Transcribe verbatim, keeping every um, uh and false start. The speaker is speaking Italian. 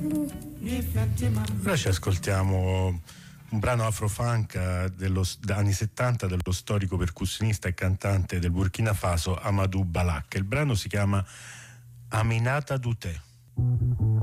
Ora ci ascoltiamo un brano afrofunk dello, da anni settanta dello storico percussionista e cantante del Burkina Faso Amadou Balak. Il brano si chiama Aminata Douté.